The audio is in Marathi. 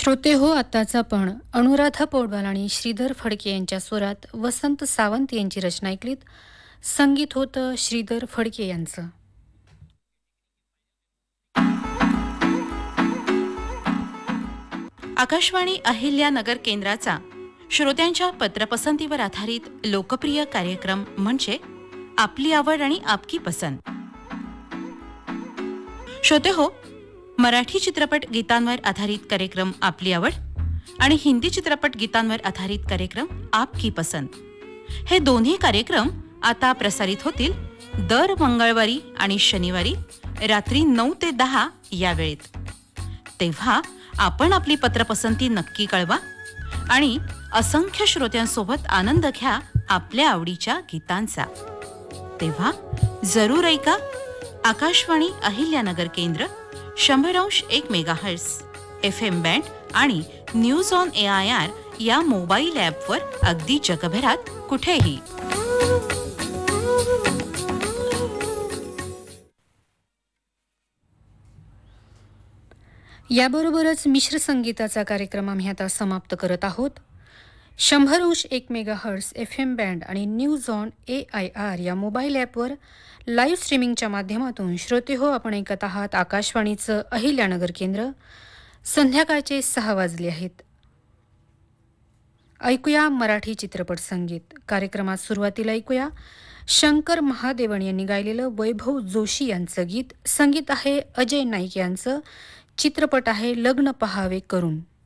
श्रोते हो, आत्ताचा पण अनुराधा पौडवाल आणि श्रीधर फडके यांच्या स्वरात वसंत सावंत यांची रचना ऐकलीत. संगीत होतं श्रीधर फडके यांचं. आकाशवाणी अहिल्यानगर केंद्राचा श्रोत्यांच्या पत्रपसंतीवर आधारित लोकप्रिय कार्यक्रम म्हणजे आपली आवड आणि आपकी पसंत. श्रोते हो, मराठी चित्रपट गीतांवर आधारित कार्यक्रम आपली आवड आणि हिंदी चित्रपट गीतांवर आधारित कार्यक्रम आपकी पसंत हे दोन्ही कार्यक्रम आता प्रसारित होतील दर मंगळवारी आणि शनिवारी रात्री 9 ते 10 या वेळेत. तेव्हा आपण आपली पत्रपसंती नक्की कळवा आणि असंख्य श्रोत्यांसोबत आनंद घ्या आपल्या आवडीच्या गीतांचा. तेव्हा जरूर ऐका आकाशवाणी अहिल्यानगर केंद्र 100.1 मेगाहर्ट्झ FM बँड आणि न्यूज ऑन AIR या मोबाईल ॲपवर अगदी जगभरात कुठेही. याबरोबरच मिश्र संगीताचा कार्यक्रम आम्ही आता समाप्त करत आहोत. 100.1 मेगाहर्ट्झ FM बँड आणि न्यूज ऑन AIR या मोबाईल ॲपवर लाईव्ह स्ट्रीमिंगच्या माध्यमातून श्रोते हो, आपण ऐकत आहात आकाशवाणीचं अहिल्यानगर केंद्र. संध्याकाळचे 6 वाजले आहेत. ऐकूया मराठी चित्रपट संगीत. कार्यक्रमात सुरुवातीला ऐकूया शंकर महादेवन यांनी गायलेलं वैभव जोशी यांचं गीत. संगीत आहे अजय नाईक यांचं. चित्रपट आहे लग्न पहावे करून.